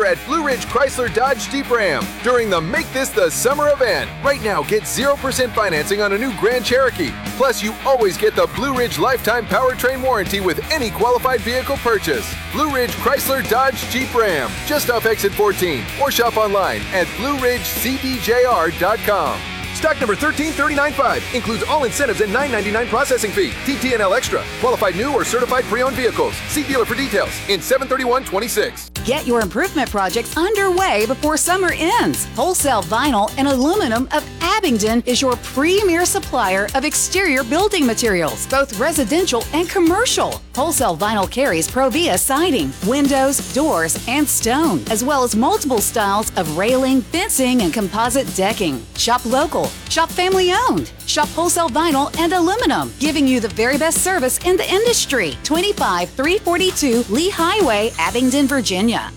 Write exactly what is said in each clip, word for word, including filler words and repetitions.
at Blue Ridge Chrysler Dodge Jeep Ram during the Make This the Summer event. Right now, get zero percent financing on a new Grand Cherokee. Plus, you always get the Blue Ridge Lifetime Powertrain Warranty with any qualified vehicle purchase. Blue Ridge Chrysler Dodge Jeep Ram, just off Exit fourteen, or shop online at blue ridge c d j r dot com. Stock number one three three nine five includes all incentives and nine ninety-nine processing fee. T T N L Extra. Qualified new or certified pre-owned vehicles. See dealer for details in seven thirty-one twenty-six. Get your improvement projects underway before summer ends. Wholesale Vinyl and Aluminum of Abingdon is your premier supplier of exterior building materials, both residential and commercial. Wholesale Vinyl carries Provia siding, windows, doors, and stone, as well as multiple styles of railing, fencing, and composite decking. Shop local. Shop family owned. Shop Wholesale Vinyl and Aluminum, giving you the very best service in the industry. twenty-five three forty-two Lee Highway, Abingdon, Virginia.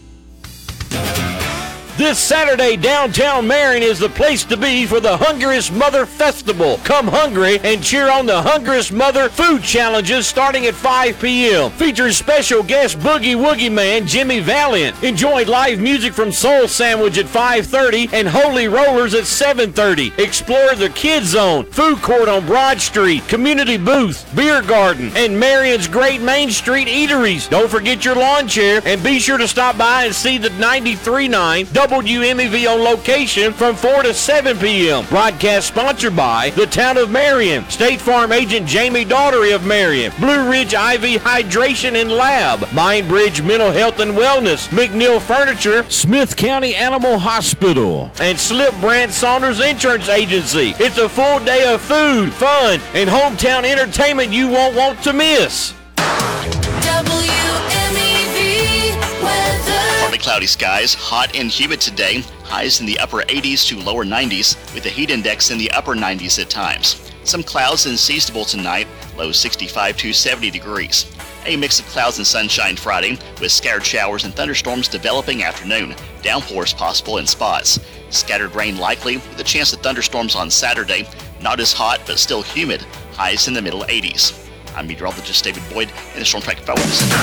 This Saturday, downtown Marion is the place to be for the Hungriest Mother Festival. Come hungry and cheer on the Hungriest Mother food challenges starting at five p.m. Features special guest Boogie Woogie Man Jimmy Valiant. Enjoy live music from Soul Sandwich at five thirty and Holy Rollers at seven thirty. Explore the Kids Zone, food court on Broad Street, community booth, beer garden, and Marion's great Main Street eateries. Don't forget your lawn chair and be sure to stop by and see the ninety-three point nine W M E V on location from four to seven p.m. Broadcast sponsored by the Town of Marion, State Farm Agent Jamie Daughtery of Marion, Blue Ridge I V Hydration and Lab, Mindbridge Mental Health and Wellness, McNeil Furniture, Smith County Animal Hospital, and Slip Brandt Saunders Insurance Agency. It's a full day of food, fun, and hometown entertainment you won't want to miss. Cloudy skies, hot and humid today, highs in the upper eighties to lower nineties, with the heat index in the upper nineties at times. Some clouds and seasonable tonight, lows sixty-five to seventy degrees. A mix of clouds and sunshine Friday, with scattered showers and thunderstorms developing afternoon. Downpours possible in spots. Scattered rain likely, with a chance of thunderstorms on Saturday. Not as hot, but still humid, highs in the middle eighties. I'm meteorologist David Boyd in the Storm Track Weather Center.